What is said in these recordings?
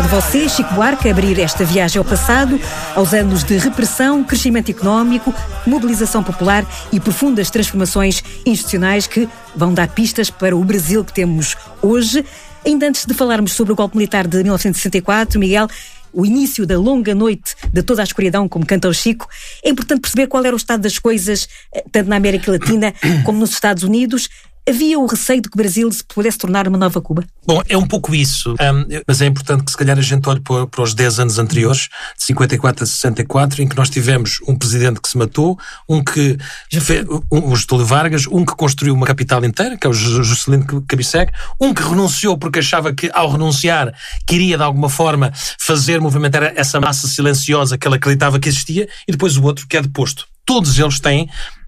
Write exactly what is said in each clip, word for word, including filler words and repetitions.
você, Chico Buarque, a abrir esta viagem ao passado, aos anos de repressão, crescimento económico, mobilização popular e profundas transformações institucionais que vão dar pistas para o Brasil que temos hoje. Ainda antes de falarmos sobre o golpe militar de mil novecentos e sessenta e quatro, Miguel, o início da longa noite de toda a escuridão, como canta o Chico, é importante perceber qual era o estado das coisas, tanto na América Latina como nos Estados Unidos. Havia o receio de que o Brasil se pudesse tornar uma nova Cuba? Bom, é um pouco isso, um, mas é importante que se calhar a gente olhe para, para os dez anos anteriores, de cinquenta e quatro a sessenta e quatro, em que nós tivemos um presidente que se matou, um que fez, um, o Getúlio Vargas, um que construiu uma capital inteira, que é o Juscelino Kubitschek, um que renunciou porque achava que, ao renunciar, queria de alguma forma fazer movimentar essa massa silenciosa que ele acreditava que existia, e depois o outro que é deposto. Todos eles têm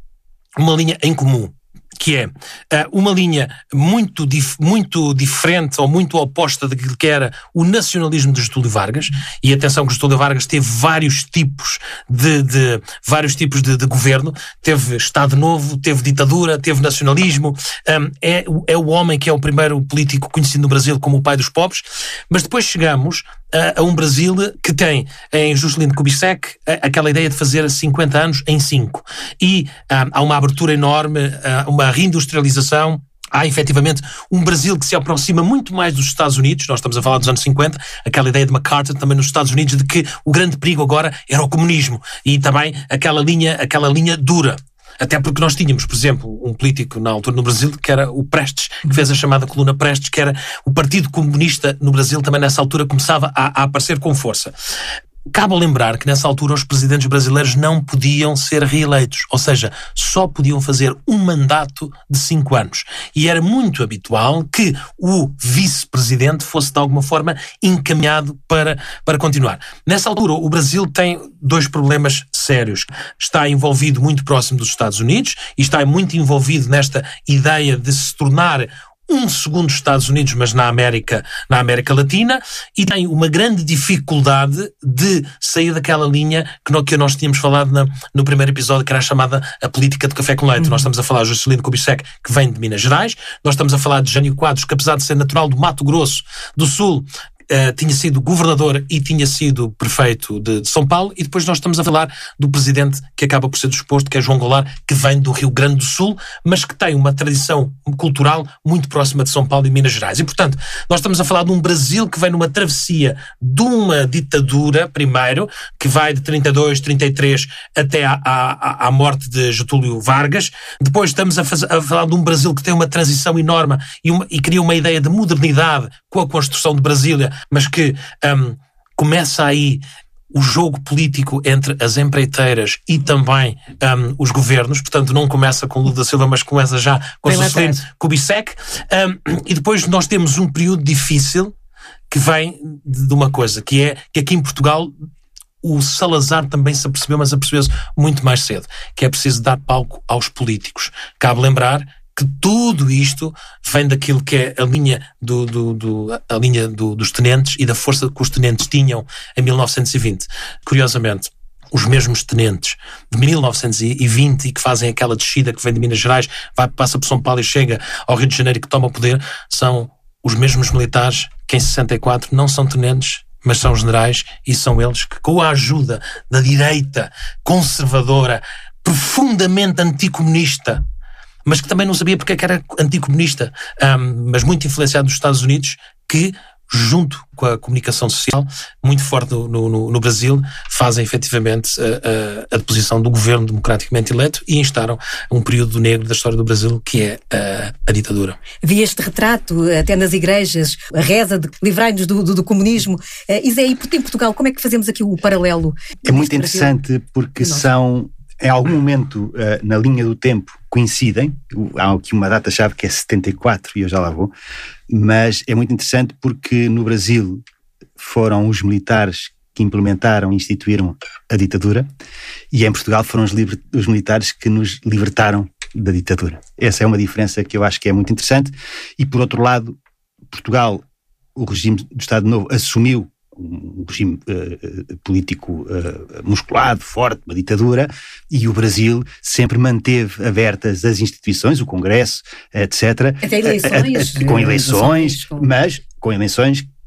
uma linha em comum, que é uh, uma linha muito, dif- muito diferente ou muito oposta daquilo que era o nacionalismo de Getúlio Vargas. E atenção que Getúlio Vargas teve vários tipos de, de, vários tipos de, de governo. Teve Estado Novo, teve ditadura, teve nacionalismo. Um, é, é o homem que é o primeiro político conhecido no Brasil como o pai dos pobres. Mas depois chegamos a, a um Brasil que tem em Juscelino Kubitschek aquela ideia de fazer cinquenta anos em cinco. E um, há uma abertura enorme, uma reindustrialização. Há, efetivamente, um Brasil que se aproxima muito mais dos Estados Unidos. Nós estamos a falar dos anos cinquenta, aquela ideia de MacArthur também nos Estados Unidos de que o grande perigo agora era o comunismo e também aquela linha, aquela linha dura. Até porque nós tínhamos, por exemplo, um político na altura no Brasil que era o Prestes, que fez a chamada coluna Prestes, que era o Partido Comunista no Brasil, também nessa altura começava a, a aparecer com força. Cabe lembrar que nessa altura os presidentes brasileiros não podiam ser reeleitos, ou seja, só podiam fazer um mandato de cinco anos. E era muito habitual que o vice-presidente fosse de alguma forma encaminhado para, para continuar. Nessa altura o Brasil tem dois problemas sérios. Está envolvido muito próximo dos Estados Unidos e está muito envolvido nesta ideia de se tornar um segundo Estados Unidos, mas na América, na América Latina, e tem uma grande dificuldade de sair daquela linha que, que nós tínhamos falado na, no primeiro episódio, que era a chamada a política de café com leite. Uhum. Nós estamos a falar de Juscelino Kubitschek, que vem de Minas Gerais, nós estamos a falar de Jânio Quadros, que apesar de ser natural do Mato Grosso do Sul, Uh, tinha sido governador e tinha sido prefeito de, de São Paulo, e depois nós estamos a falar do presidente que acaba por ser disposto, que é João Goulart, que vem do Rio Grande do Sul, mas que tem uma tradição cultural muito próxima de São Paulo e Minas Gerais. E, portanto, nós estamos a falar de um Brasil que vem numa travessia de uma ditadura, primeiro, que vai de trinta e dois, trinta e três até à, à, à morte de Getúlio Vargas. Depois estamos a, faz, a falar de um Brasil que tem uma transição enorme e, uma, e cria uma ideia de modernidade com a construção de Brasília, mas que um, começa aí o jogo político entre as empreiteiras e também um, os governos. Portanto, não começa com Lula da Silva, mas começa já com Juscelino Kubitschek. Um, e depois nós temos um período difícil que vem de uma coisa, que é que aqui em Portugal o Salazar também se apercebeu, mas apercebeu-se muito mais cedo, que é preciso dar palco aos políticos. Cabe lembrar que tudo isto vem daquilo que é a linha, do, do, do, a linha do, dos tenentes e da força que os tenentes tinham em mil novecentos e vinte. Curiosamente, os mesmos tenentes de mil novecentos e vinte e que fazem aquela descida que vem de Minas Gerais, vai, passa por São Paulo e chega ao Rio de Janeiro e que toma o poder, são os mesmos militares que em sessenta e quatro não são tenentes, mas são generais, e são eles que, com a ajuda da direita conservadora, profundamente anticomunista, mas que também não sabia porque é que era anticomunista, um, mas muito influenciado dos Estados Unidos, que, junto com a comunicação social, muito forte no, no, no Brasil, fazem efetivamente a, a, a deposição do governo democraticamente eleito e instaram um período negro da história do Brasil, que é a, a ditadura. Vi este retrato até nas igrejas, a reza de livrai-nos do, do, do comunismo. Uh, Isé, e em Portugal, como é que fazemos aqui o paralelo? É muito interessante porque são, em algum momento, uh, na linha do tempo, coincidem. Há aqui uma data-chave que é setenta e quatro e eu já lá vou, mas é muito interessante porque no Brasil foram os militares que implementaram e instituíram a ditadura, e em Portugal foram os, liber- os militares que nos libertaram da ditadura. Essa é uma diferença que eu acho que é muito interessante. E por outro lado, Portugal, o regime do Estado Novo assumiu um regime uh, político uh, musculado, forte, uma ditadura, e o Brasil sempre manteve abertas as instituições, o Congresso, etcétera. Até eleições. A, a, a, com eleições, com... mas com eleições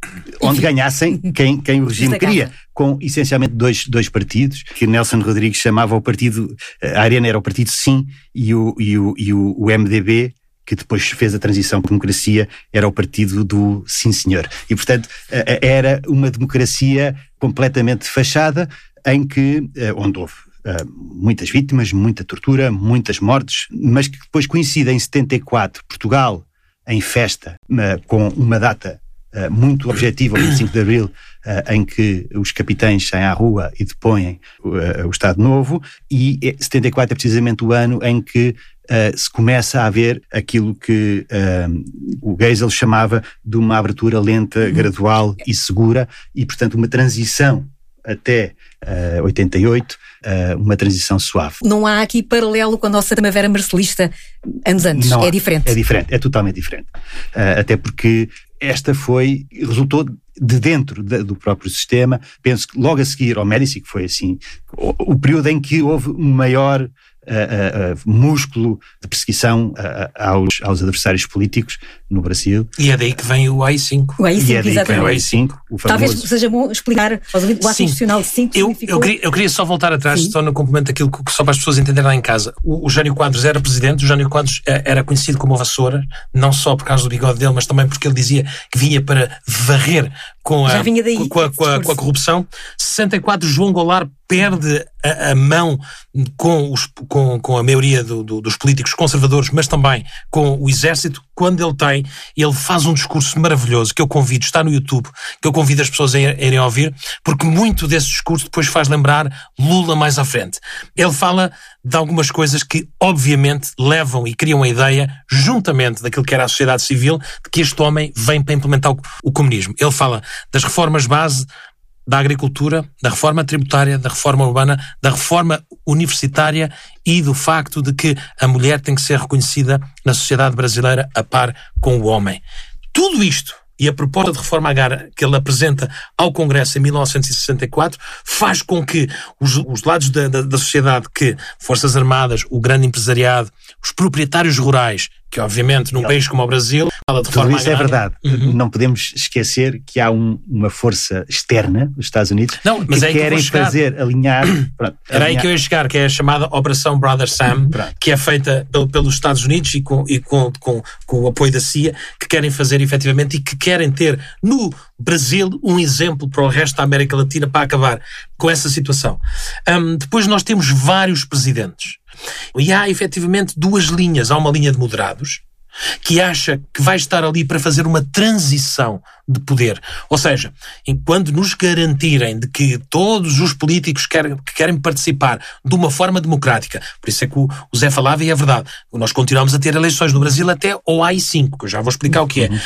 onde ganhassem quem, quem o regime queria, com essencialmente dois, dois partidos, que Nelson Rodrigues chamava o partido, a Arena era o partido Sim, e o, e o, e o, o M D B, que depois fez a transição para a democracia, era o partido do Sim Senhor. E, portanto, era uma democracia completamente fachada, em que, onde houve muitas vítimas, muita tortura, muitas mortes, mas que depois coincide em setenta e quatro, Portugal em festa, com uma data muito objetiva, o vinte e cinco de Abril, em que os capitães saem à rua e depõem o Estado Novo, e setenta e quatro é precisamente o ano em que Uh, se começa a haver aquilo que uh, o Geisel chamava de uma abertura lenta, gradual e segura, e portanto uma transição até uh, oitenta e oito, uh, uma transição suave. Não há aqui paralelo com a nossa primavera marcelista anos antes, Não, é diferente. É diferente, é totalmente diferente. Uh, até porque esta foi, resultou de dentro de, do próprio sistema. Penso que logo a seguir ao Médici, que foi assim, o, o período em que houve um maior Uh, uh, uh, músculo de perseguição uh, aos, aos adversários políticos no Brasil. E é daí que vem o A I cinco. O A I cinco, e é daí exatamente. Que vem o A I cinco, o famoso... Talvez seja bom explicar aos ouvintes o ato institucional de cinco. Eu, eu, queria, eu queria só voltar atrás, Sim. só no complemento daquilo que só para as pessoas entenderem lá em casa. O, o Jânio Quadros era presidente, o Jânio Quadros era conhecido como o Vassoura, não só por causa do bigode dele, mas também porque ele dizia que vinha para varrer com a, daí, com, a, com, a, com a corrupção. sessenta e quatro, João Goulart perde a, a mão com, os, com, com a maioria do, do, dos políticos conservadores, mas também com o exército. Quando ele tem, ele faz um discurso maravilhoso que eu convido, está no YouTube, que eu convido as pessoas a irem a ouvir, porque muito desse discurso depois faz lembrar Lula mais à frente. Ele fala de algumas coisas que obviamente levam e criam a ideia, juntamente daquilo que era a sociedade civil, de que este homem vem para implementar o, o comunismo. Ele fala das reformas base da agricultura, da reforma tributária, da reforma urbana, da reforma universitária e do facto de que a mulher tem que ser reconhecida na sociedade brasileira a par com o homem. Tudo isto e a proposta de reforma agrária que ele apresenta ao Congresso em mil novecentos e sessenta e quatro faz com que os, os lados da, da, da sociedade, que Forças Armadas, o grande empresariado, os proprietários rurais, que obviamente num país como o Brasil fala de reforma Tudo isso agrária. É verdade. Uhum. Não podemos esquecer que há um, uma força externa dos Estados Unidos Não, mas que é querem que fazer alinhar... Pronto, Era alinhar. aí que eu ia chegar, que é a chamada Operação Brother Sam, pronto. Que é feita pelo, pelos Estados Unidos e, com, e com, com, com o apoio da C I A, que querem fazer efetivamente e que querem ter no Brasil um exemplo para o resto da América Latina para acabar com essa situação. Um, depois nós temos vários presidentes. E há efetivamente duas linhas. Há uma linha de moderados, que acha que vai estar ali para fazer uma transição de poder. Ou seja, enquanto nos garantirem de que todos os políticos querem, que querem participar de uma forma democrática, por isso é que o, o Zé falava e é verdade, nós continuamos a ter eleições no Brasil até ao A I cinco, que eu já vou explicar o que é.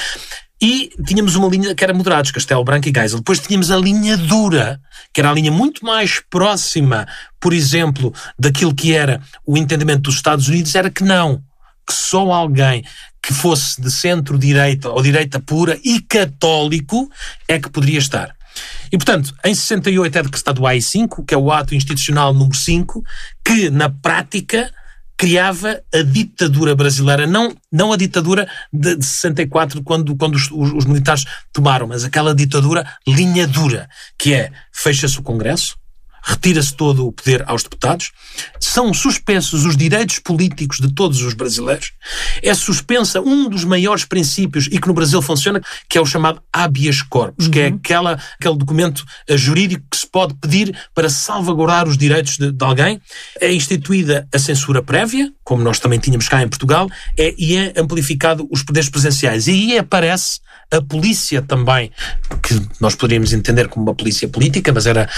E tínhamos uma linha que era moderados, Castelo Branco e Geisel. Depois tínhamos a linha dura, que era a linha muito mais próxima, por exemplo, daquilo que era o entendimento dos Estados Unidos, era que não, que só alguém que fosse de centro-direita ou direita pura e católico é que poderia estar. E, portanto, em sessenta e oito é decretado o A I cinco, que é o ato institucional número cinco, que, na prática, criava a ditadura brasileira, não, não a ditadura de, de sessenta e quatro, quando, quando os, os, os militares tomaram, mas aquela ditadura linha dura, que é, fecha-se o Congresso, retira-se todo o poder aos deputados, são suspensos os direitos políticos de todos os brasileiros, é suspensa um dos maiores princípios e que no Brasil funciona, que é o chamado habeas corpus, uhum. que é aquela, aquele documento jurídico que se pode pedir para salvaguardar os direitos de, de alguém. É instituída a censura prévia, como nós também tínhamos cá em Portugal, é, e é amplificado os poderes presenciais. E aí aparece a polícia também, que nós poderíamos entender como uma polícia política, mas era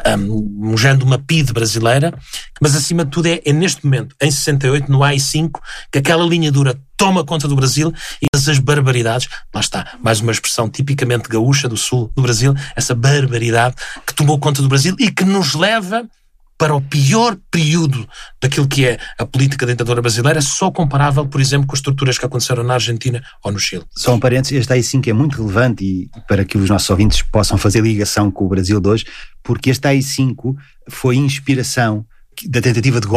um género de uma P I D brasileira, mas acima de tudo é, é neste momento, em sessenta e oito, no A I cinco, que aquela linha dura toma conta do Brasil e as barbaridades, lá está, mais uma expressão tipicamente gaúcha do sul do Brasil, essa barbaridade que tomou conta do Brasil e que nos leva para o pior período daquilo que é a política ditadura brasileira, só comparável, por exemplo, com as estruturas que aconteceram na Argentina ou no Chile. Só um parênteses, este A I cinco é muito relevante e para que os nossos ouvintes possam fazer ligação com o Brasil de hoje, porque este A I cinco foi inspiração da tentativa de golpe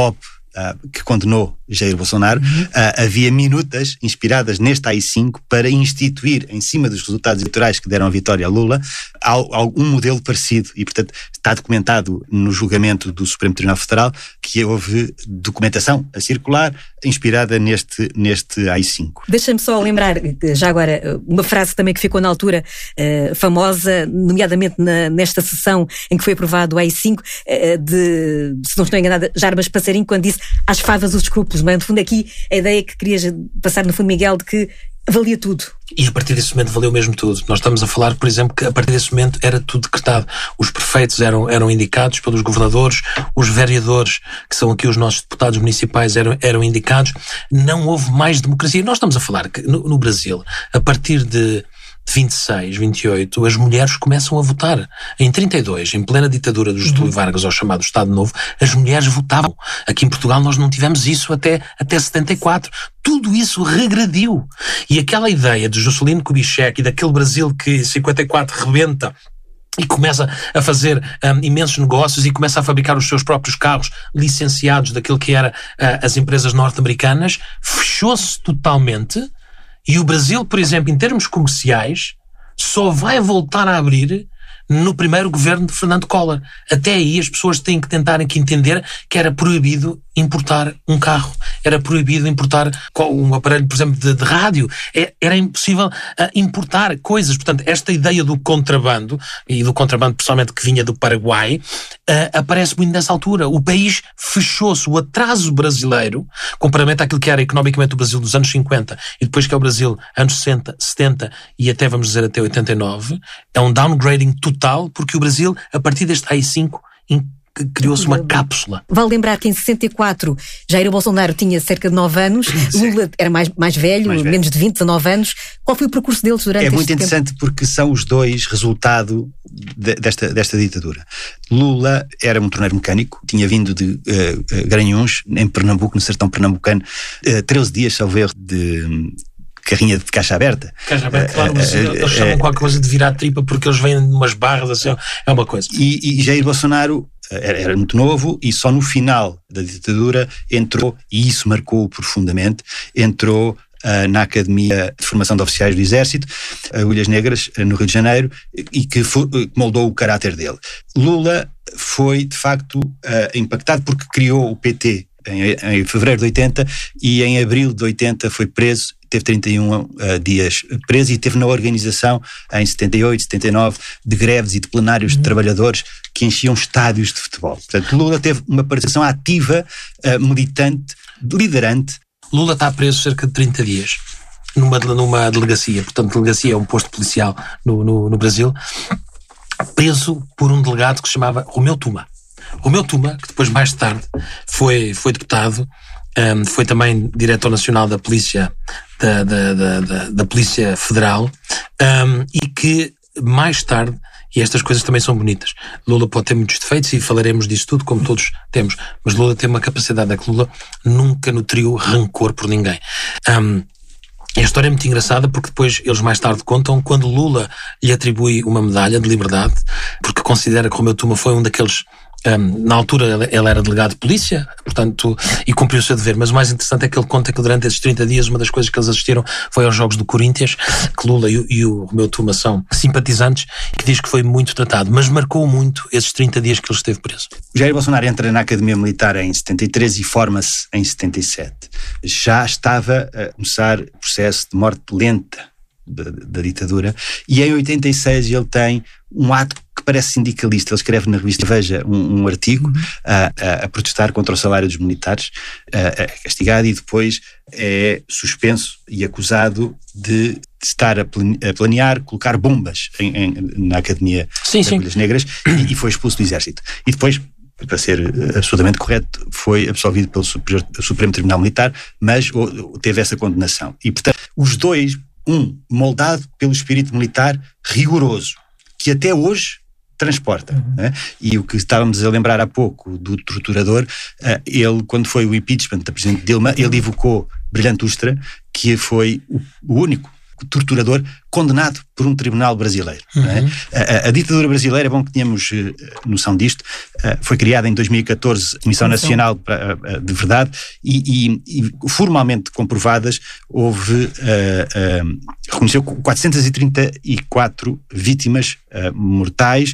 uh, que condenou Jair Bolsonaro, uhum. uh, havia minutas inspiradas neste A I cinco para instituir, em cima dos resultados eleitorais que deram a vitória a Lula, algum modelo parecido. E, portanto, está documentado no julgamento do Supremo Tribunal Federal que houve documentação a circular inspirada neste, neste A I cinco. Deixa-me só lembrar, já agora, uma frase também que ficou na altura uh, famosa, nomeadamente na, nesta sessão em que foi aprovado o A I cinco, uh, de, se não estou enganada, Jarbas Passarinho, quando disse às favas os escrúpulos. Mas, no fundo, aqui a ideia que querias passar, no fundo, Miguel, de que valia tudo. E a partir desse momento valeu mesmo tudo. Nós estamos a falar, por exemplo, que a partir desse momento era tudo decretado. Os prefeitos eram, eram indicados pelos governadores, os vereadores, que são aqui os nossos deputados municipais, eram, eram indicados. Não houve mais democracia. Nós estamos a falar que no, no Brasil, a partir de vinte e seis, vinte e oito, as mulheres começam a votar. Em trinta e dois, em plena ditadura do Getúlio Vargas, ao chamado Estado Novo, as mulheres votavam. Aqui em Portugal nós não tivemos isso até, até setenta e quatro. Tudo isso regrediu. E aquela ideia de Juscelino Kubitschek e daquele Brasil que em cinquenta e quatro rebenta e começa a fazer um, imensos negócios e começa a fabricar os seus próprios carros licenciados daquilo que eram uh, as empresas norte-americanas, fechou-se totalmente. E o Brasil, por exemplo, em termos comerciais, só vai voltar a abrir no primeiro governo de Fernando Collor. Até aí as pessoas têm que tentar aqui entender que era proibido importar um carro, era proibido importar um aparelho, por exemplo, de, de rádio, era impossível uh, importar coisas. Portanto, esta ideia do contrabando, e do contrabando pessoalmente que vinha do Paraguai, uh, aparece muito nessa altura. O país fechou-se. O atraso brasileiro, comparativamente àquilo que era economicamente o Brasil dos anos cinquenta e depois que é o Brasil anos sessenta, setenta e até, vamos dizer, até oitenta e nove, é um downgrading total, porque o Brasil, a partir deste A I cinco, criou-se uma cápsula. Vale lembrar que em sessenta e quatro Jair Bolsonaro tinha cerca de nove anos, Lula era mais, mais, velho, mais velho, menos de vinte, dezanove anos. Qual foi o percurso deles durante este tempo? É muito interessante porque são os dois resultado de, desta, desta ditadura. Lula era um torneiro mecânico, tinha vindo de uh, Garanhuns, em Pernambuco, no sertão pernambucano, uh, treze dias, salvo erro, de carrinha de caixa aberta. Caixa aberta, claro, mas uh, uh, eles chamam uh, qualquer coisa de virar tripa porque eles vêm de umas barras, assim, é uma coisa. E, e Jair Bolsonaro Era, era muito novo e só no final da ditadura entrou, e isso marcou profundamente, entrou uh, na Academia de Formação de Oficiais do Exército, Agulhas Negras, no Rio de Janeiro, e que foi, moldou o caráter dele. Lula foi, de facto, uh, impactado porque criou o P T em, em fevereiro de oitenta e em abril de oitenta foi preso. Teve trinta e um uh, dias preso e teve na organização, em setenta e oito, setenta e nove, de greves e de plenários uhum. de trabalhadores que enchiam estádios de futebol. Portanto, Lula teve uma participação ativa, uh, militante, liderante. Lula está preso cerca de trinta dias numa, numa delegacia. Portanto, delegacia é um posto policial no, no, no Brasil, preso por um delegado que se chamava Romeu Tuma. Romeu Tuma, que depois, mais tarde, foi, foi deputado, um, foi também diretor nacional da Polícia Da, da, da, da, da Polícia Federal, um, e que mais tarde, e estas coisas também são bonitas, Lula pode ter muitos defeitos e falaremos disso tudo como todos temos, mas Lula tem uma capacidade, é que Lula nunca nutriu rancor por ninguém. Um, a história é muito engraçada porque depois eles mais tarde contam quando Lula lhe atribui uma medalha de liberdade, porque considera que Romeu Tuma foi um daqueles. Um, na altura ele era delegado de polícia, portanto, e cumpriu o seu dever, mas o mais interessante é que ele conta que durante esses trinta dias uma das coisas que eles assistiram foi aos jogos do Corinthians, que Lula e, e o Romeu Tuma são simpatizantes, que diz que foi muito tratado, mas marcou muito esses trinta dias que ele esteve preso. Jair Bolsonaro entra na Academia Militar em setenta e três e forma-se em setenta e sete. Já estava a começar o processo de morte lenta da, da ditadura, e em oitenta e seis ele tem um ato que parece sindicalista. Ele escreve na revista Veja um, um artigo a, a, a protestar contra o salário dos militares, a, a castigado, e depois é suspenso e acusado de estar a planear colocar bombas em, em, na Academia sim, das Agulhas Negras, e, e foi expulso do Exército. E depois, para ser absolutamente correto, foi absolvido pelo Supremo Tribunal Militar, mas teve essa condenação. E, portanto, os dois, um moldado pelo espírito militar rigoroso, que até hoje transporta. Uhum. Né? E o que estávamos a lembrar há pouco do torturador, uh, ele, quando foi o impeachment da Presidente Dilma, ele evocou Brilhante Ustra, que foi o, o único torturador condenado por um tribunal brasileiro. Uhum. Não é? a, a, a ditadura brasileira, é bom que tenhamos uh, noção disto, uh, foi criada em dois mil e catorze a Comissão Nacional pra, uh, de Verdade e, e, e formalmente comprovadas houve, uh, uh, reconheceu quatrocentas e trinta e quatro vítimas uh, mortais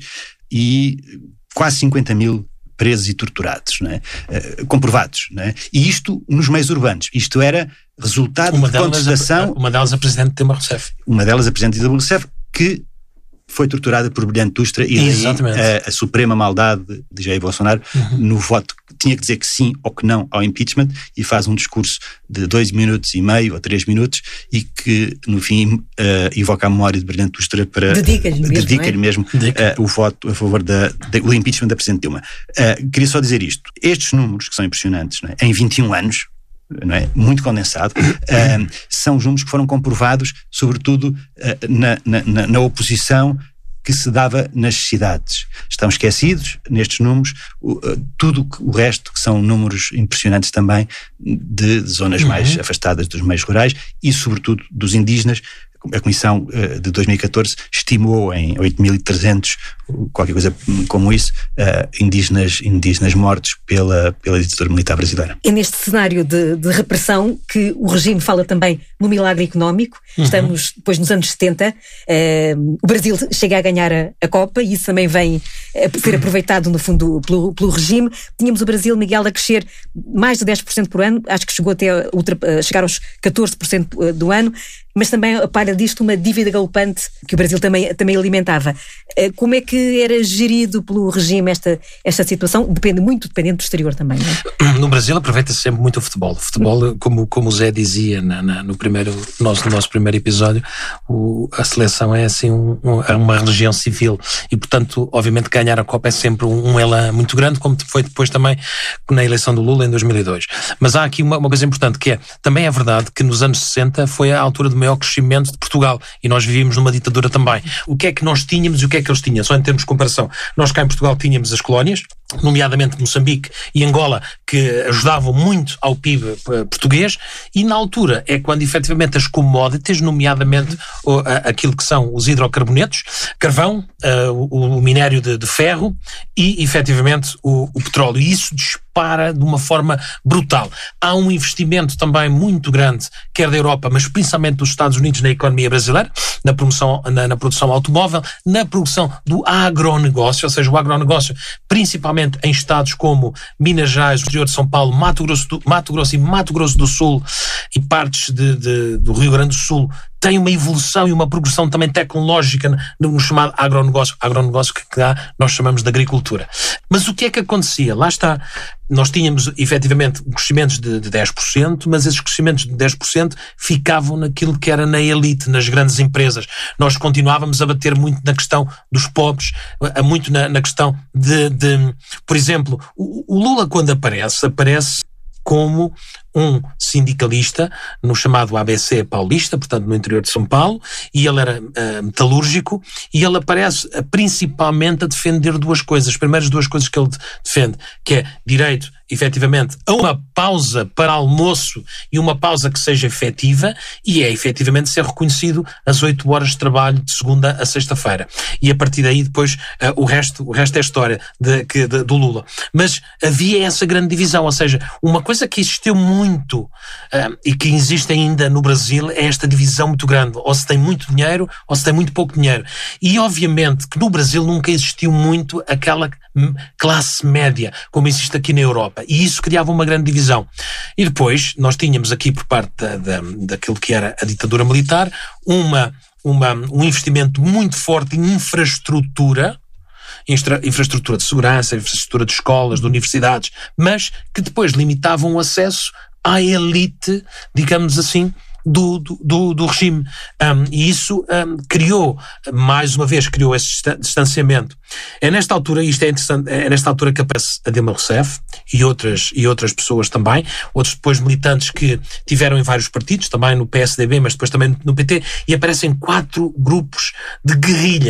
e quase cinquenta mil presos e torturados, não é? Uh, comprovados, não é? E isto nos meios urbanos. Isto era resultado uma de contestação... A, uma delas a Presidente Dilma Rousseff. Uma delas a Presidente Dilma Rousseff, que foi torturada por Brilhante Ustra e daí a, a suprema maldade de Jair Bolsonaro uhum. no voto. Tinha que dizer que sim ou que não ao impeachment e faz um discurso de dois minutos e meio ou três minutos e que, no fim, uh, evoca a memória de Brilhante Ustra para... Dedica-lhe mesmo, dedica-lhe mesmo Dedica. uh, o voto a favor da, da, do impeachment da Presidente Dilma. Uh, queria só dizer isto. Estes números, que são impressionantes, não é? Em vinte e um anos, não é? Muito condensado, uh, são os números que foram comprovados, sobretudo uh, na, na, na oposição que se dava nas cidades. Estão esquecidos, nestes números, uh, tudo o resto, que são números impressionantes também, de, de zonas uhum. mais afastadas dos meios rurais e, sobretudo, dos indígenas. A Comissão uh, de dois mil e catorze estimou em oito mil e trezentos, qualquer coisa como isso, uh, indígenas, indígenas mortos pela, pela ditadura militar brasileira. É neste cenário de, de repressão que o regime fala também no milagre económico. Uhum. Estamos depois nos anos setenta, uh, o Brasil chega a ganhar a, a Copa e isso também vem a ser aproveitado no fundo pelo, pelo regime. Tínhamos o Brasil, Miguel, a crescer mais de dez por cento por ano, acho que chegou até a, ultra, a chegar aos catorze por cento do ano, mas também para disto uma dívida galopante que o Brasil também, também alimentava. Como é que era gerido pelo regime esta, esta situação? Depende muito, dependendo do exterior também, não é? No Brasil aproveita-se sempre muito o futebol. O futebol, como, como o Zé dizia na, na, no, primeiro, nosso, no nosso primeiro episódio, o, a seleção é assim um, um, uma religião civil e, portanto, obviamente ganhar a Copa é sempre um, um elan muito grande, como foi depois também na eleição do Lula em dois mil e dois. Mas há aqui uma, uma coisa importante que é, também é verdade que nos anos sessenta foi a altura do maior crescimento de Portugal e nós vivíamos numa ditadura também. O que é que nós tínhamos e o que é que eles tinham? Só em termos de comparação. Nós cá em Portugal tínhamos as colónias, nomeadamente Moçambique e Angola, que ajudavam muito ao P I B português, e na altura é quando efetivamente as commodities, nomeadamente o, a, aquilo que são os hidrocarbonetos, carvão, uh, o, o minério de, de ferro e efetivamente o, o petróleo, e isso dispara de uma forma brutal. Há um investimento também muito grande, quer da Europa, mas principalmente dos Estados Unidos na economia brasileira, na, promoção, na, na produção automóvel, na produção do agronegócio, ou seja, o agronegócio principalmente em estados como Minas Gerais, o interior de São Paulo, Mato Grosso, do, Mato Grosso e Mato Grosso do Sul e partes de, de, do Rio Grande do Sul, tem uma evolução e uma progressão também tecnológica no, no chamado agronegócio, agronegócio que cá nós chamamos de agricultura. Mas o que é que acontecia? Lá está, nós tínhamos efetivamente crescimentos de, de dez por cento, mas esses crescimentos de dez por cento ficavam naquilo que era na elite, nas grandes empresas. Nós continuávamos a bater muito na questão dos pobres, muito na, na questão de, de, por exemplo, o, o Lula quando aparece, aparece como um sindicalista no chamado A B C paulista, portanto no interior de São Paulo, e ele era uh, metalúrgico, e ele aparece uh, principalmente a defender duas coisas, as primeiras duas coisas que ele defende, que é direito, efetivamente, a uma pausa para almoço e uma pausa que seja efetiva, e é efetivamente ser reconhecido as oito horas de trabalho de segunda a sexta-feira. E a partir daí depois uh, o, resto, o resto é história de, que, de, do Lula. Mas havia essa grande divisão, ou seja, uma coisa que existiu muito muito uh, e que existe ainda no Brasil é esta divisão muito grande, ou se tem muito dinheiro ou se tem muito pouco dinheiro, e obviamente que no Brasil nunca existiu muito aquela classe média como existe aqui na Europa, e isso criava uma grande divisão. E depois nós tínhamos aqui por parte da, da, daquilo que era a ditadura militar uma, uma, um investimento muito forte em infraestrutura, infraestrutura de segurança, infraestrutura de escolas, de universidades, mas que depois limitavam o acesso à elite, digamos assim, do, do, do regime. Um, e isso um, criou, mais uma vez, criou esse distanciamento. É nesta altura, isto é interessante, é nesta altura que aparece a Dilma Rousseff e outras, e outras pessoas também, outros depois militantes que tiveram em vários partidos, também no P S D B, mas depois também no P T, e aparecem quatro grupos de guerrilhas,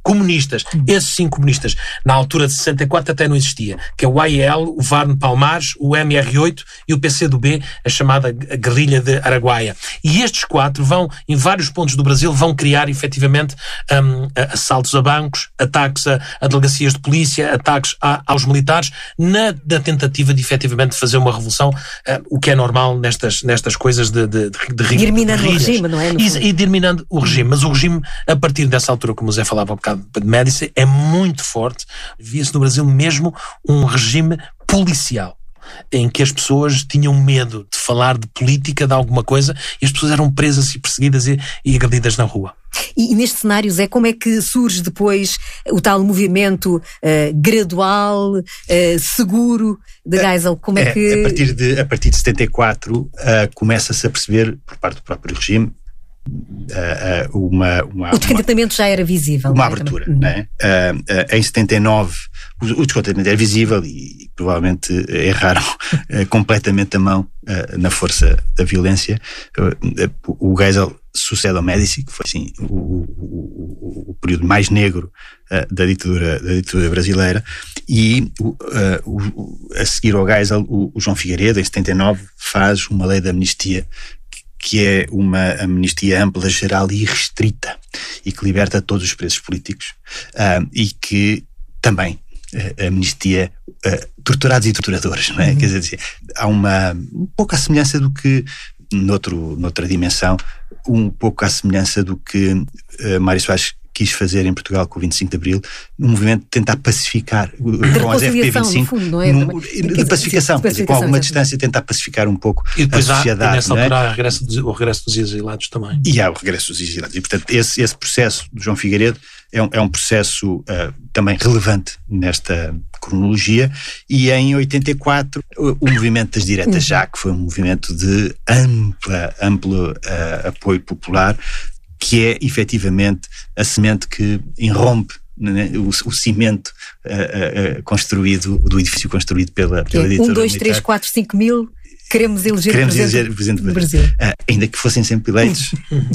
comunistas, esses sim comunistas, na altura de sessenta e quatro até não existia, que é o A I L, o Varne Palmares, o M R oito e o P C do B, a chamada guerrilha de Araguaia. E estes quatro vão, em vários pontos do Brasil, vão criar efetivamente um, assaltos a bancos, ataques a, a delegacias de polícia, ataques a, aos militares, na, na tentativa de efetivamente fazer uma revolução, uh, o que é normal nestas, nestas coisas de, de, de, de, de Eliminando o regime, não é? E, e eliminando o regime. Mas o regime, a partir dessa altura, como o Zé falava há um bocado de Médici, é muito forte. Via-se no Brasil mesmo um regime policial, em que as pessoas tinham medo de falar de política, de alguma coisa, e as pessoas eram presas e perseguidas e, e agredidas na rua. E, e neste cenário, Zé, como é que surge depois o tal movimento uh, gradual, uh, seguro de Geisel? Como é, é que... A partir de, a partir de setenta e quatro uh, começa-se a perceber, por parte do próprio regime, uh, uh, uma, uma... O descontentamento já era visível. Uma não é? abertura, Também. não é? Uh, uh, em setenta e nove o, o descontentamento era visível e, e provavelmente erraram uh, completamente a mão uh, na força da violência. Uh, uh, o Geisel sucede ao Médici, que foi assim, o, o, o, o período mais negro uh, da, ditadura, da ditadura brasileira, e uh, o, a seguir ao Geisel, o, o João Figueiredo, em setenta e nove, faz uma lei de amnistia, que é uma amnistia ampla, geral e restrita, e que liberta todos os presos políticos, uh, e que também uh, amnistia uh, torturados e torturadores, não é? Uhum. Quer dizer, há uma, um pouco à semelhança do que, noutro, noutra dimensão, um pouco à semelhança do que uh, Mário Soares quis fazer em Portugal com o vinte e cinco de Abril, um movimento de tentar pacificar com as F P vinte e cinco, fundo, não é? num, de pacificação, quer dizer, com alguma distância tentar pacificar um pouco e depois a sociedade. E nessa altura é? há regresso dos, o regresso dos exilados também. E há o regresso dos exilados. E, portanto, esse, esse processo do João Figueiredo é um, é um processo uh, também relevante nesta cronologia, e em oitenta e quatro o, o movimento das diretas já, que foi um movimento de ampla, amplo uh, apoio popular, que é efetivamente a semente que irrompe, né, o, o cimento uh, uh, construído, do edifício construído pela, pela ditadura militar. Um, dois, três, quatro, cinco mil, queremos eleger queremos o presidente, eleger presidente do Brasil. Brasil. Uh, ainda que fossem sempre eleitos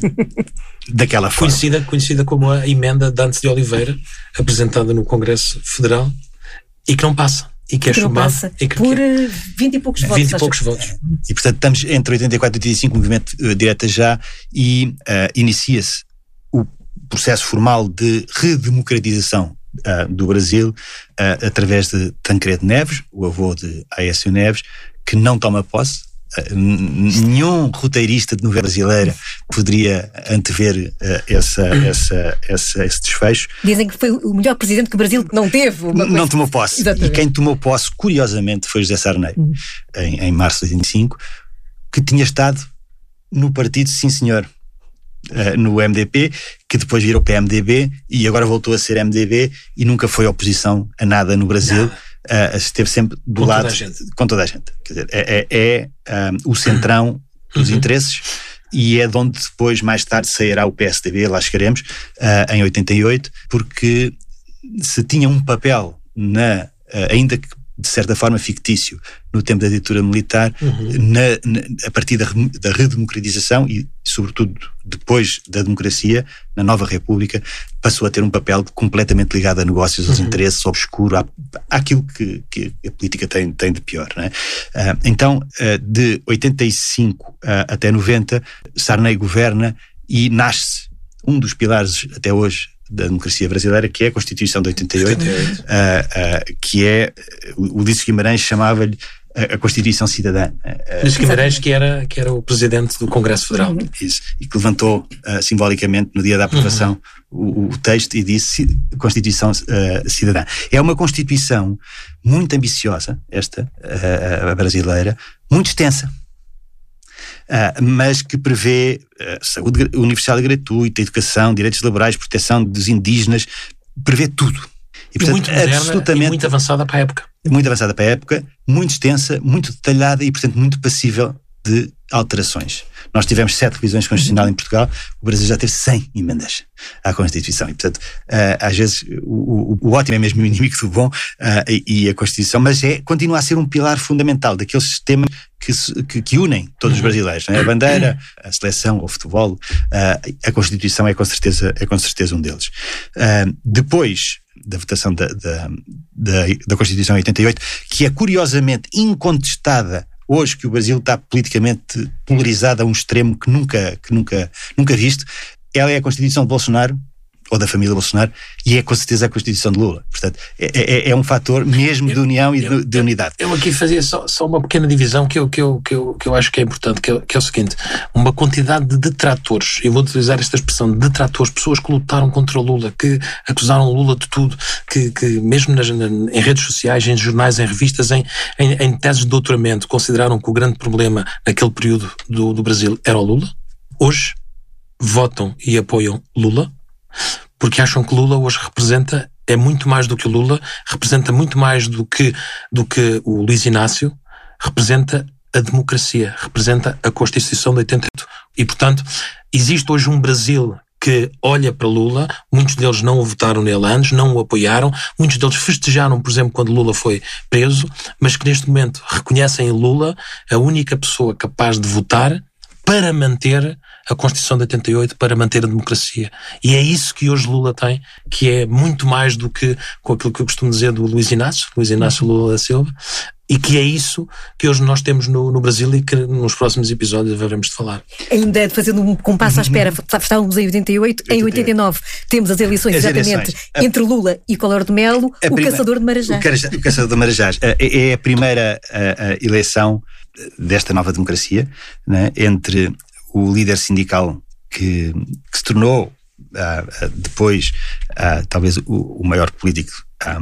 daquela forma. Conhecida, conhecida como a emenda de Antes de Oliveira, apresentada no Congresso Federal, e que não passa. E que é que chumbado. E que por é, vinte e poucos votos. vinte e poucos votos. E portanto estamos entre oitenta e quatro e oitenta e cinco, o movimento uh, direta já, e uh, inicia-se o processo formal de redemocratização uh, do Brasil uh, através de Tancredo Neves, o avô de Aécio Neves, que não toma posse. Uh, nenhum roteirista de novela brasileira poderia antever uh, essa, essa, essa, esse desfecho. Dizem que foi o melhor presidente que o Brasil não teve. Uma não tomou posse. Exatamente. E quem tomou posse, curiosamente, foi José Sarney, uhum. em, em março de oitenta e cinco, que tinha estado no partido, sim senhor, uh, no M D P, que depois virou P M D B e agora voltou a ser M D B e nunca foi oposição a nada no Brasil. Não. Uh, esteve sempre do com lado toda com toda a gente. Quer dizer, é, é, é um, o centrão dos uhum. interesses, e é de onde depois, mais tarde, sairá o P S D B, lá chegaremos, uh, em oitenta e oito, porque se tinha um papel, na, uh, ainda que de certa forma fictício, no tempo da ditadura militar, uhum. na, na, a partir da, da redemocratização e, sobretudo, depois da democracia, na nova República, passou a ter um papel completamente ligado a negócios, aos uhum. interesses, obscuro, à, àquilo que, que a política tem, tem de pior. Não é? uh, então, uh, de oitenta e cinco uh, até noventa, Sarney governa e nasce um dos pilares, até hoje, da democracia brasileira, que é a Constituição de oitenta e oito, oitenta e oito. Uh, uh, que é, o Ulisses Guimarães chamava-lhe a, a Constituição Cidadã. Uh, Ulisses Guimarães, que era, que era o presidente do Congresso Federal. Isso, e que levantou uh, simbolicamente, no dia da aprovação, uhum. o, o texto e disse Constituição uh, Cidadã. É uma Constituição muito ambiciosa, esta, uh, a brasileira, muito extensa. Uh, mas que prevê uh, saúde universal e gratuita, educação, direitos laborais, proteção dos indígenas, prevê tudo. E, portanto, muito moderna, absolutamente, e muito avançada para a época. Muito avançada para a época, muito extensa, muito detalhada e, portanto, muito passível de alterações. Nós tivemos sete revisões constitucionais em Portugal, o Brasil já teve cem emendas à Constituição. E, portanto, uh, às vezes o, o, o ótimo é mesmo o inimigo do bom, uh, e, e a Constituição, mas é, continua a ser um pilar fundamental daqueles sistemas que que, que, que unem todos os brasileiros, não é? A bandeira, a seleção, o futebol, uh, a Constituição é com certeza, é com certeza um deles. Uh, depois da votação da, da, da, da Constituição em oitenta e oito, que é curiosamente incontestada hoje, que o Brasil está politicamente polarizado a um extremo que nunca, que nunca, nunca visto, ela é a Constituição de Bolsonaro, ou da família Bolsonaro, e é com certeza a Constituição de Lula. Portanto, é, é, é um fator mesmo de união e de, de unidade. Eu aqui fazia só, só uma pequena divisão que eu, que, eu, que, eu, que eu acho que é importante, que é, que é o seguinte: uma quantidade de detratores, eu vou utilizar esta expressão, de detratores, pessoas que lutaram contra o Lula, que acusaram o Lula de tudo, que, que mesmo nas, em redes sociais, em jornais, em revistas, em, em, em teses de doutoramento, consideraram que o grande problema naquele período do, do Brasil era o Lula. Hoje votam e apoiam Lula, porque acham que Lula hoje representa, é muito mais do que o Lula, representa muito mais do que, do que o Luiz Inácio, representa a democracia, representa a Constituição de oitenta e oito. E, portanto, existe hoje um Brasil que olha para Lula, muitos deles não o votaram nele antes, não o apoiaram, muitos deles festejaram, por exemplo, quando Lula foi preso, mas que neste momento reconhecem em Lula a única pessoa capaz de votar para manter a Constituição de oitenta e oito, para manter a democracia. E é isso que hoje Lula tem, que é muito mais do que com aquilo que eu costumo dizer do Luiz Inácio, Luiz Inácio Lula da Silva, e que é isso que hoje nós temos no, no Brasil e que nos próximos episódios haveremos de falar. Ainda fazendo um compasso à espera, estávamos em oitenta e oito, em oitenta e nove temos as eleições, as exatamente, eleições. entre Lula e Collor de Mello, o prima, Caçador de Marajás. O, o Caçador de Marajás é a primeira a, a eleição desta nova democracia, né, entre o líder sindical que, que se tornou uh, depois uh, talvez o, o maior político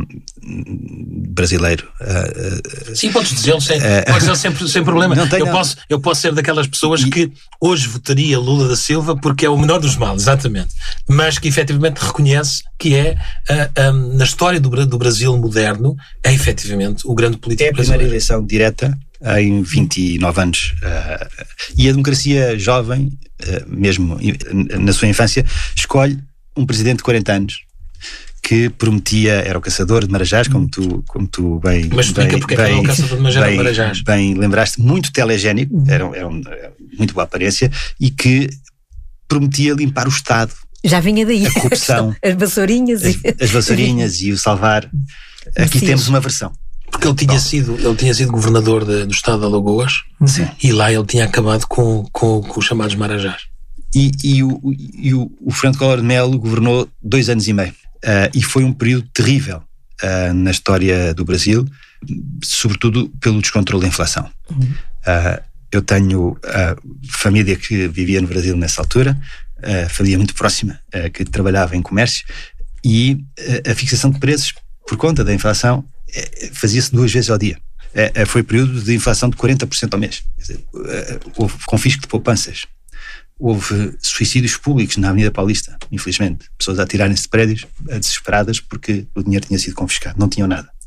um, brasileiro. Uh, Sim, podes dizê-lo sem, uh, podes dizer sempre, sem problema. Não tem, eu, não. Posso, eu posso ser daquelas pessoas e... que hoje votaria Lula da Silva porque é o menor dos males, exatamente, mas que efetivamente reconhece que é, uh, um, na história do, do Brasil moderno, é efetivamente o grande político é a brasileiro. Primeira eleição direta em vinte e nove anos, uh, e a democracia jovem, uh, mesmo na sua infância, escolhe um presidente de quarenta anos que prometia, era o Caçador de Marajás, como tu, como tu bem... Mas explica bem, porque bem, era o Caçador de Marajás, bem, Marajás. Bem lembraste, muito telegénico, era, era, um, era muito boa aparência, e que prometia limpar o Estado. Já vinha daí. A corrupção. As vassourinhas. As, e... as vassourinhas e o salvar. Aqui Sim. temos uma versão. Porque ele tinha, sido, ele tinha sido governador de, do estado de Alagoas. Sim. E lá ele tinha acabado com, com, com os chamados Marajás. E, e, o, e o, o Fernando Collor de Mello governou dois anos e meio. Uh, e foi um período terrível uh, na história do Brasil, sobretudo pelo descontrole da inflação. Uhum. Uh, eu tenho uh, família que vivia no Brasil nessa altura, uh, família muito próxima, uh, que trabalhava em comércio, e uh, a fixação de preços por conta da inflação fazia-se duas vezes ao dia. Foi período de inflação de quarenta por cento ao mês. Quer dizer, houve confisco de poupanças. Houve suicídios públicos na Avenida Paulista, infelizmente. Pessoas a atirarem-se de prédios desesperadas porque o dinheiro tinha sido confiscado. Não tinham nada.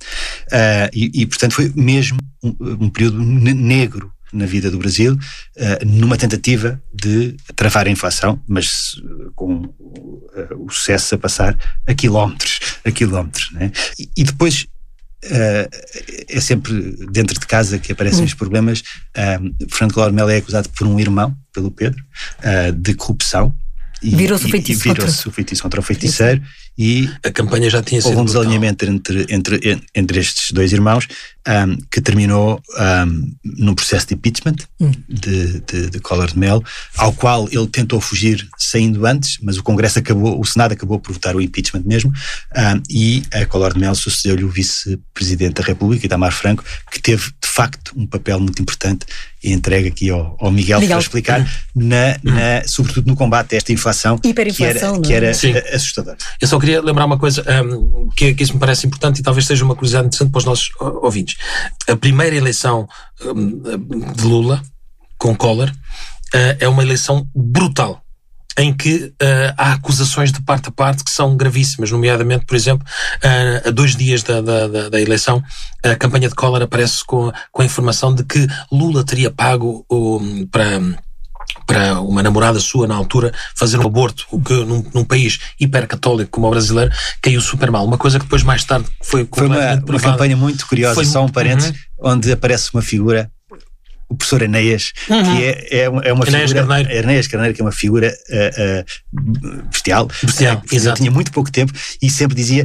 E, e portanto, foi mesmo um, um período negro na vida do Brasil, numa tentativa de travar a inflação, mas com o sucesso a passar a quilómetros, a quilómetros, né? E, e depois Uh, é sempre dentro de casa que aparecem hum. os problemas. uh, Fernando Collor de Mello é acusado por um irmão, pelo Pedro, uh, de corrupção, e virou-se o feitiço, virou contra... o feitiço contra o feiticeiro, e a campanha já tinha sido houve um desalinhamento entre, entre, entre estes dois irmãos, um, que terminou um, num processo de impeachment hum. de, de, de Collor de Mello, ao qual ele tentou fugir saindo antes, mas o Congresso acabou, o Senado acabou por votar o impeachment mesmo, um, e a Collor de Mello sucedeu-lhe o vice-presidente da República, Itamar Franco, que teve de facto um papel muito importante, e entregue aqui ao, ao Miguel, Miguel para explicar, na, na, sobretudo no combate a esta inflação, que era, que era assustadora. Eu só queria lembrar uma coisa, um, que, que isso me parece importante e talvez seja uma curiosidade interessante para os nossos ouvintes. A primeira eleição um, de Lula com Collor uh, é uma eleição brutal, em que uh, há acusações de parte a parte que são gravíssimas, nomeadamente, por exemplo, uh, a dois dias da, da, da eleição, a campanha de Collor aparece com, com a informação de que Lula teria pago um, para... para uma namorada sua na altura fazer um aborto, o que num, num país hipercatólico como o brasileiro caiu super mal. Uma coisa que depois mais tarde foi foi uma, uma campanha muito curiosa, foi, só um parênteses, uhum. onde aparece uma figura o professor Enéas, uhum. que é, é uma, é uma Enéas figura... Carneiro. Enéas Carneiro, que é uma figura uh, uh, bestial. Bestial, uh, exato. Tinha muito pouco tempo e sempre dizia...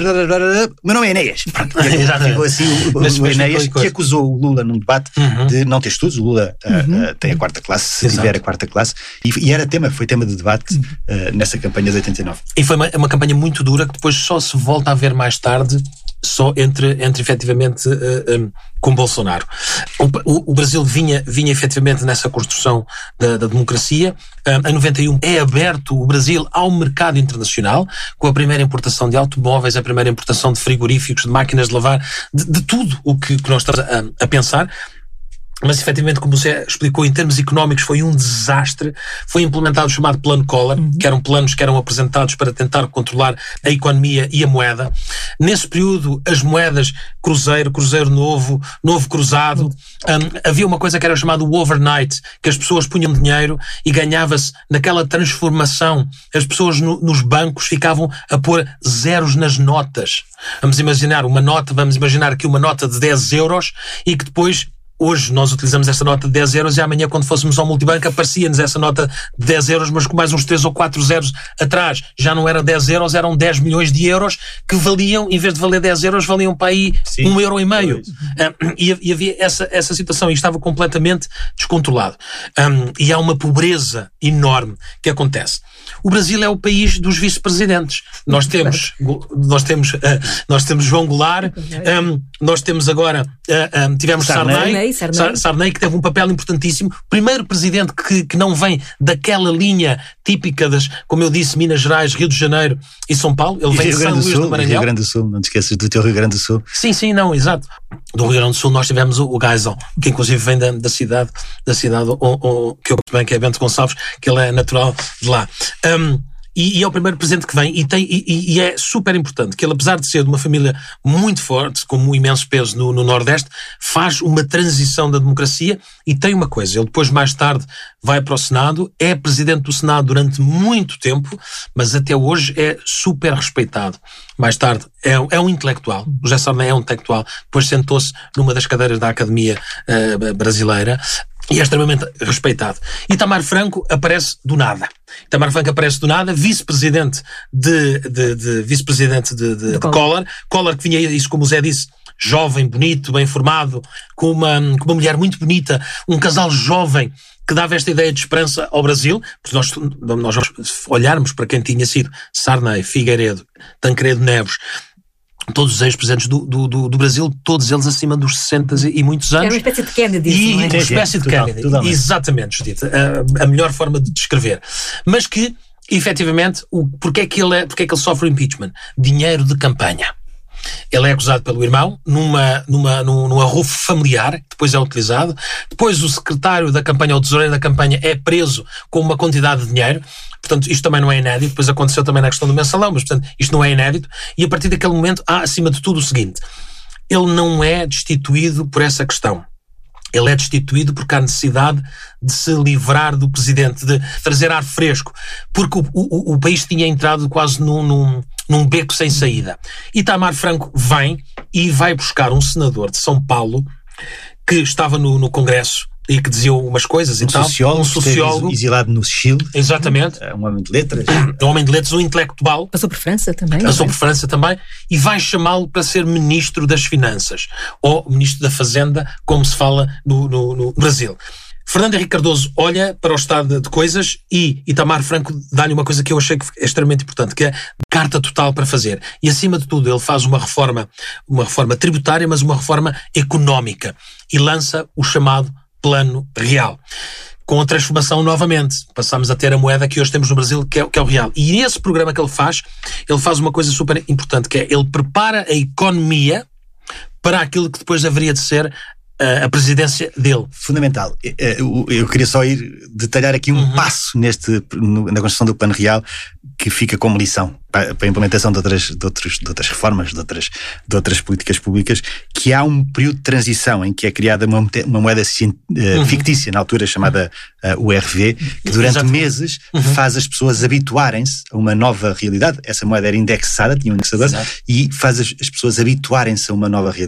Meu nome é Enéas. Pronto, ficou assim o, o Enéas, que acusou o Lula num debate uhum. de não ter estudos. O Lula uhum. uh, tem a quarta classe, se Exato. tiver a quarta classe. E, e era tema, foi tema de debate uh, nessa campanha de oitenta e nove. E foi uma, uma campanha muito dura que depois só se volta a ver mais tarde, só entre, entre efetivamente uh, um, com Bolsonaro. O, o, o Brasil vinha, vinha efetivamente nessa construção da, da democracia. Um, em noventa e um é aberto o Brasil ao mercado internacional, com a primeira importação de automóveis, a primeira importação de frigoríficos, de máquinas de lavar, de, de tudo o que, que nós estamos a, a pensar. Mas, efetivamente, como você explicou, em termos económicos foi um desastre. Foi implementado o chamado Plano Collor, uhum. que eram planos que eram apresentados para tentar controlar a economia e a moeda. Nesse período, as moedas cruzeiro, cruzeiro novo, novo cruzado, um, havia uma coisa que era chamada o overnight, que as pessoas punham dinheiro e ganhava-se naquela transformação. As pessoas no, nos bancos ficavam a pôr zeros nas notas. Vamos imaginar uma nota, vamos imaginar aqui uma nota de dez euros e que depois... Hoje nós utilizamos essa nota de dez euros e amanhã, quando fôssemos ao multibanco, aparecia-nos essa nota de dez euros, mas com mais uns três ou quatro zeros atrás. Já não eram dez euros, eram dez milhões de euros que valiam, em vez de valer dez euros, valiam para aí Sim, um euro e meio. Um, e, e havia essa, essa situação e estava completamente descontrolado. Um, e há uma pobreza enorme que acontece. O Brasil é o país dos vice-presidentes. Nós temos, nós temos, uh, nós temos João Goulart, um, nós temos agora, uh, um, tivemos Sarney, Sarney. Sarney, que teve um papel importantíssimo. Primeiro presidente que, que não vem daquela linha típica das, como eu disse, Minas Gerais, Rio de Janeiro e São Paulo. Ele e vem de São Luís do Maranhão. Rio Grande do Sul, não te esqueças do teu Rio Grande do Sul. Sim, sim, não, exato. Do Rio Grande do Sul nós tivemos o, o Geisel, que inclusive vem da, da cidade, da cidade o, o, que eu bem que é Bento Gonçalves, que ele é natural de lá. Um, E, e é o primeiro presidente que vem e, tem, e, e é super importante que ele, apesar de ser de uma família muito forte, com um imenso peso no, no Nordeste, faz uma transição da democracia e tem uma coisa, ele depois mais tarde vai para o Senado, é presidente do Senado durante muito tempo, mas até hoje é super respeitado. Mais tarde é, é um intelectual, o José Sarney é um intelectual, depois sentou-se numa das cadeiras da Academia uh, Brasileira, e é extremamente respeitado. Itamar Franco aparece do nada. Itamar Franco aparece do nada, vice-presidente de, de, de, vice-presidente de, de, de Collor. Collor que vinha, isso como o Zé disse, jovem, bonito, bem formado, com uma, com uma mulher muito bonita, um casal jovem que dava esta ideia de esperança ao Brasil, porque nós, nós olharmos para quem tinha sido Sarney, Figueiredo, Tancredo Neves, todos os ex-presidentes do, do, do, do Brasil, todos eles acima dos sessenta e muitos anos. Era uma espécie de Kennedy. E não é? uma espécie de Kennedy. Totalmente. Exatamente, Judith. A, a melhor forma de descrever. Mas que, efetivamente, o, porque, é que ele é, porque é que ele sofre o impeachment? Dinheiro de campanha. Ele é acusado pelo irmão numa, numa, num, num arrufo familiar, que depois é utilizado. Depois o secretário da campanha, ou o tesoureiro da campanha, é preso com uma quantidade de dinheiro. Portanto, isto também não é inédito. Depois aconteceu também na questão do mensalão, mas, portanto, isto não é inédito. E a partir daquele momento há, acima de tudo, o seguinte. Ele não é destituído por essa questão. Ele é destituído porque há necessidade de se livrar do presidente, de trazer ar fresco, porque o, o, o país tinha entrado quase num, num, num beco sem saída. Itamar Franco vem e vai buscar um senador de São Paulo que estava no, no Congresso e que dizia umas coisas e um tal. Sociólogo, um sociólogo. Exilado no Chile. Exatamente. Um homem de letras. Um homem de letras, um intelectual. Passou por França também. Passou por França também. E vai chamá-lo para ser Ministro das Finanças. Ou Ministro da Fazenda, como se fala no, no, no Brasil. Fernando Henrique Cardoso olha para o estado de coisas e Itamar Franco dá-lhe uma coisa que eu achei que é extremamente importante, que é carta total para fazer. E, acima de tudo, ele faz uma reforma, uma reforma tributária, mas uma reforma económica. E lança o chamado Plano Real. Com a transformação novamente. Passamos a ter a moeda que hoje temos no Brasil, que é, que é o real. E nesse programa que ele faz, ele faz uma coisa super importante, que é, ele prepara a economia para aquilo que depois haveria de ser a presidência dele. Fundamental. Eu queria só ir detalhar aqui um uhum. passo neste, na construção do Plano Real que fica como lição para a implementação de outras, de outros, de outras reformas, de outras, de outras políticas públicas, que há um período de transição em que é criada uma, uma moeda uh, fictícia, na altura chamada uh, U R V, que durante Exatamente. meses uhum. faz as pessoas habituarem-se a uma nova realidade. Essa moeda era indexada, tinha um indexador, Exato. e faz as, as pessoas habituarem-se a uma nova realidade.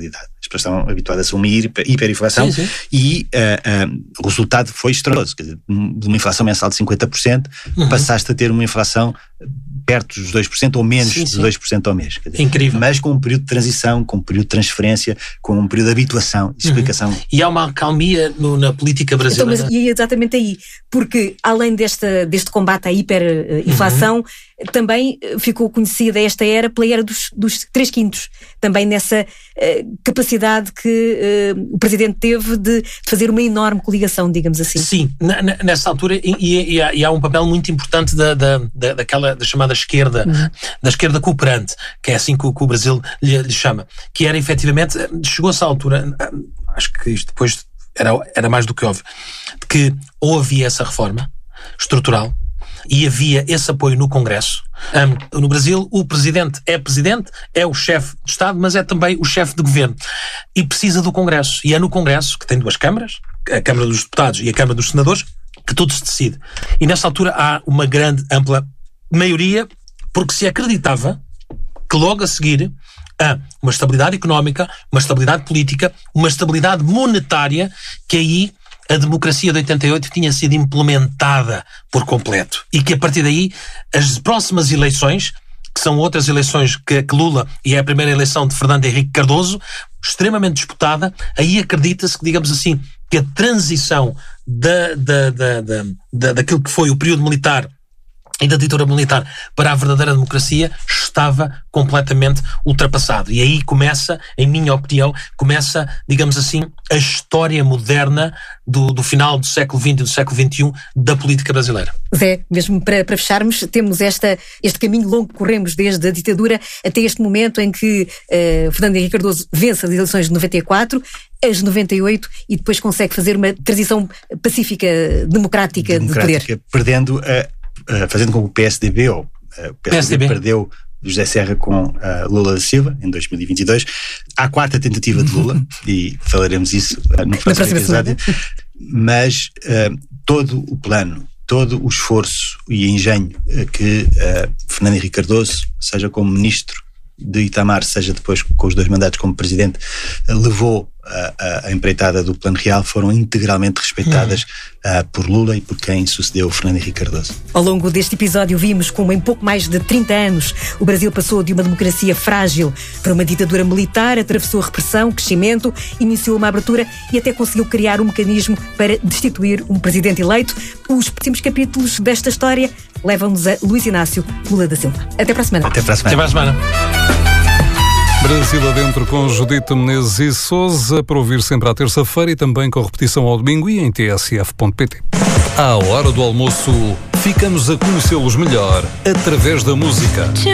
as pessoas estavam habituadas a uma hiperinflação, sim, sim. e uh, uh, o resultado foi estrondoso. Quer dizer, de uma inflação mensal de cinquenta por cento, uhum. passaste a ter uma inflação perto dos dois por cento ou menos sim, sim. de dois por cento ao mês. Quer dizer, incrível. Mas com um período de transição, com um período de transferência, com um período de habituação e explicação. Uhum. E há uma acalmia no, na política brasileira. Então, mas, e é exatamente aí, porque além desta, deste combate à hiperinflação, uhum. também ficou conhecida esta era pela era dos, dos três quintos, também nessa uh, capacidade que uh, o Presidente teve de fazer uma enorme coligação, digamos assim. Sim, na, na, nessa altura, e, e, há, e há um papel muito importante da, da, da, daquela, da chamada esquerda, uhum. da esquerda cooperante, que é assim que o, que o Brasil lhe, lhe chama, que era efetivamente, chegou-se à altura, acho que isto depois era, era mais do que óbvio, de que ou havia essa reforma estrutural, e havia esse apoio no Congresso. Um, no Brasil, o Presidente é Presidente, é o chefe de Estado, mas é também o chefe de Governo. E precisa do Congresso. E é no Congresso, que tem duas câmaras, a Câmara dos Deputados e a Câmara dos Senadores, que tudo se decide. E nessa altura há uma grande, ampla maioria, porque se acreditava que logo a seguir há uma estabilidade económica, uma estabilidade política, uma estabilidade monetária, que aí a democracia de oitenta e oito tinha sido implementada por completo. E que a partir daí, as próximas eleições, que são outras eleições que, que Lula, e é a primeira eleição de Fernando Henrique Cardoso, extremamente disputada, aí acredita-se que, digamos assim, que a transição da, da, da, da, da, daquilo que foi o período militar e da ditadura militar para a verdadeira democracia estava completamente ultrapassado. E aí começa, em minha opinião, começa, digamos assim, a história moderna do, do final do século vinte e do século vinte e um da política brasileira. Zé, mesmo para, para fecharmos, temos esta, este caminho longo que corremos desde a ditadura até este momento em que uh, Fernando Henrique Cardoso vence as eleições de noventa e quatro, as noventa e oito, e depois consegue fazer uma transição pacífica, democrática, democrática de poder. Perdendo a Uh, fazendo com que o P S D B, ou uh, o P S D B, perdeu José Serra com uh, Lula da Silva em dois mil e vinte e dois. Há a quarta tentativa de Lula, e falaremos isso uh, no próximo episódio. Mas uh, todo o plano, todo o esforço e engenho uh, que uh, Fernando Henrique Cardoso, seja como ministro de Itamar, seja depois com os dois mandatos como presidente, uh, levou A, a empreitada do Plano Real, foram integralmente respeitadas hum. uh, por Lula e por quem sucedeu Fernando Henrique Cardoso. Ao longo deste episódio vimos como em pouco mais de trinta anos o Brasil passou de uma democracia frágil para uma ditadura militar, atravessou a repressão, crescimento, iniciou uma abertura e até conseguiu criar um mecanismo para destituir um presidente eleito. Os próximos capítulos desta história levam-nos a Luís Inácio Lula da Silva. Até para a semana. Até para a semana. Até para a semana. Brasil Adentro com Judite Menezes e Sousa, para ouvir sempre à terça-feira e também com repetição ao domingo e em t s f ponto p t. À hora do almoço, ficamos a conhecê-los melhor através da música.